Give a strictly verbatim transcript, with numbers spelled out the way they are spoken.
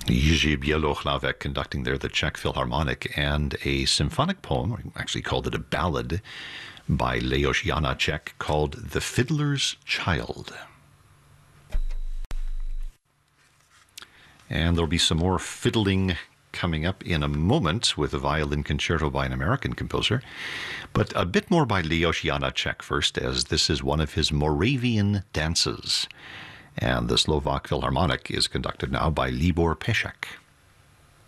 Jiří Bělohlavek conducting there the Czech Philharmonic, and a symphonic poem, or actually called it a ballad, by Leos Janáček called The Fiddler's Child. And there'll be some more fiddling coming up in a moment with a violin concerto by an American composer, but a bit more by Leos Janáček first, as this is one of his Moravian dances. And the Slovak Philharmonic is conducted now by Libor Pešek.